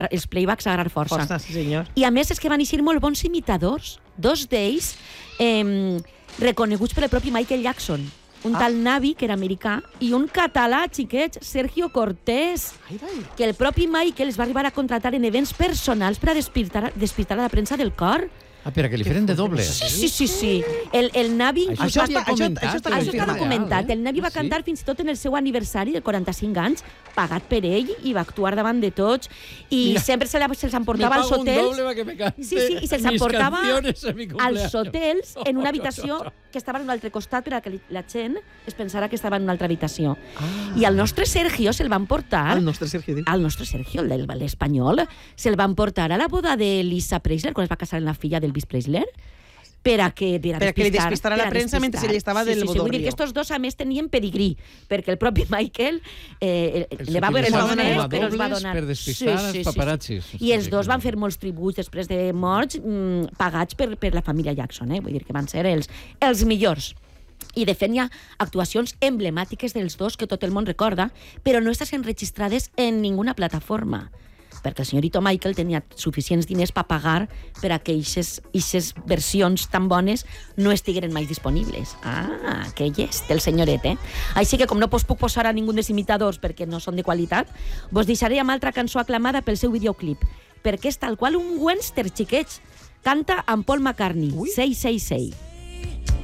els playbacks a gran força. Força, sí senyor. I a més és que van eixir molt bons imitadors, dos d'ells reconeguts per el propi Michael Jackson. Un tal Navi, que era americà, i un català, xiquets, Sergio Cortés, que el propi Michael es va arribar a contratar en events personals per a despistar a la premsa del cor. Per a que li feren de doble. Sí. El Navi... Això està documentat. El Navi va cantar fins i tot en el seu aniversari de 45 anys, pagat per ell, i va actuar davant de tots, i sempre se'ls emportava als hotels... I se'ls emportava als hotels en una habitació que estava en un altre costat per a que la gent es pensara que estava en una altra habitació. I al nostre Sergio se'l van portar... Al nostre Sergio, l'espanyol, se'l van portar a la boda de Lisa Preisler, quan es va casar amb la filla del Elvis Preisler, per a que li despistara la premsa mentre ell estava del bodorrio. Vull dir que estos dos, a més, tenien pedigrí, perquè el propi Michael li va haver donar però els va donar per despistar els paparazzis. I els dos van fer molts tributs després de morts pagats per la família Jackson. Vull dir que van ser els millors. I de fet hi ha actuacions emblemàtiques dels dos que tot el món recorda, però no estan enregistrades en ninguna plataforma, perquè el senyorito Michael tenia suficients diners per pagar per a que aquestes versions tan bones no estigueren mai disponibles. Que llest, el senyoret, Així que, com no puc posar a ningú dels imitadors perquè no són de qualitat, vos deixaré amb altra cançó aclamada pel seu videoclip, perquè és tal qual un western, xiquets. Canta amb Paul McCartney, 666.